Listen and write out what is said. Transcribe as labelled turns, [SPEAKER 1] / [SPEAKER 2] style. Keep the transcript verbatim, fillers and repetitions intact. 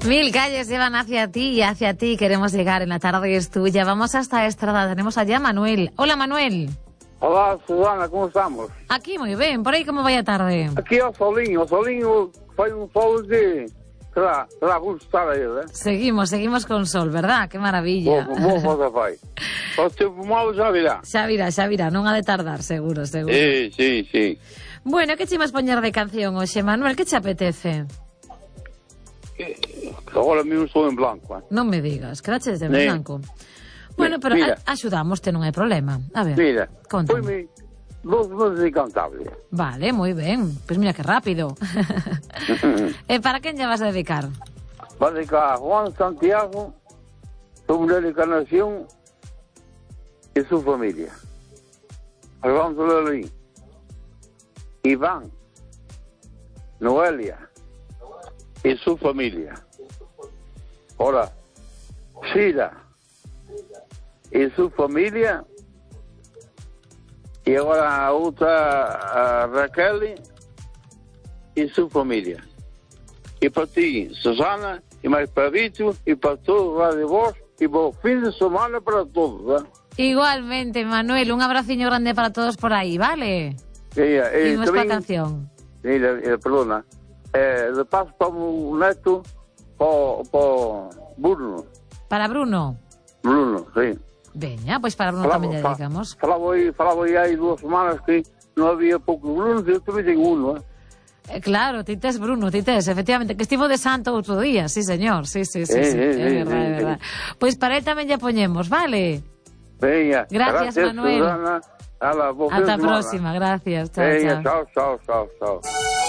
[SPEAKER 1] Mil calles llevan hacia ti y hacia ti queremos llegar. En la tarde es tuya. Vamos hasta Estrada. Tenemos allá a Manuel. Hola, Manuel.
[SPEAKER 2] Olá, Susana, como estamos?
[SPEAKER 1] Aquí muy bien. Por aí como vai a tarde?
[SPEAKER 2] Aquí ao solinho. O solinho foi un sol de... Será, será gusto estar aí, né?
[SPEAKER 1] Seguimos, seguimos con sol, verdad? Que maravilla.
[SPEAKER 2] Boa, boa cosa fai. O tempo malo xa virá.
[SPEAKER 1] Xa virá, xa virá. Non ha de tardar, seguro, seguro.
[SPEAKER 2] Sí, sí, sí.
[SPEAKER 1] Bueno, que che imas poñer de canción hoxe, Manuel? Que che apetece?
[SPEAKER 2] Agora mesmo estou en blanco, eh?
[SPEAKER 1] Non me digas, que daches de
[SPEAKER 2] Sí.
[SPEAKER 1] blanco. Bueno, pero
[SPEAKER 2] Mira.
[SPEAKER 1] a- axudámoste, non hai problema. A ver,
[SPEAKER 2] Mira,
[SPEAKER 1] contame.
[SPEAKER 2] foi-me dos meses de Cantabria.
[SPEAKER 1] Vale, moi ben. Pois pues mira que rápido. E para quen lle vas a dedicar?
[SPEAKER 2] Vai dedicar a Juan Santiago, su mujer Encarnación y su familia. Alfonso Lelín, Iván, Noelia y su familia. Ahora, Sira y su familia. Y ahora a otra a Raquel y su familia. Y para ti, Susana, y más para Vito, y para todos Radio Voz, y buen fin de semana para todos, ¿eh?
[SPEAKER 1] Igualmente, Manuel, un abraciño grande para todos por aí, vale?
[SPEAKER 2] Mira, eh,
[SPEAKER 1] Y nuestra
[SPEAKER 2] también-
[SPEAKER 1] canción.
[SPEAKER 2] Mira, eh, perdona, eh, de paso para un neto, para, para Bruno,
[SPEAKER 1] Para Bruno.
[SPEAKER 2] Bruno, sí.
[SPEAKER 1] Veña, pois para Bruno tamén lle dedicamos.
[SPEAKER 2] Falaba aí, falaba aí hai duas semanas que non había poucos Brunos, eu também tenho uno, eh?
[SPEAKER 1] Eh, claro, ti tes Bruno, ti tes, efectivamente, que estivo de santo outro día, sí, señor, sí, sí, sí,
[SPEAKER 2] Eh,
[SPEAKER 1] sí,
[SPEAKER 2] eh,
[SPEAKER 1] é
[SPEAKER 2] eh,
[SPEAKER 1] verdade, é
[SPEAKER 2] eh,
[SPEAKER 1] verdade. Pois para él tamén lle poñemos, vale?
[SPEAKER 2] Veña,
[SPEAKER 1] Gracias, Manuel.
[SPEAKER 2] Susana. Ala, buen fin de
[SPEAKER 1] Ata a
[SPEAKER 2] semana.
[SPEAKER 1] próxima, gracias, chao,
[SPEAKER 2] Veña,
[SPEAKER 1] chao.
[SPEAKER 2] chao, chao, chao, chao.